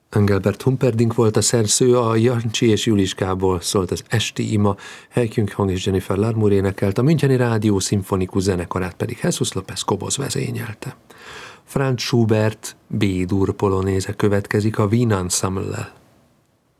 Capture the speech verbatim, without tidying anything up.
Engelbert Humperdinck volt a szerző, a Jancsi és Juliskából szólt az Esti ima, Heikjung Hang és Jennifer Larmour énekelt, a Müncheni Rádió szimfonikus zenekarát pedig Jesus López Cobos vezényelte. Franz Schubert B-dur polonéze következik a Wien Ensemble-lel.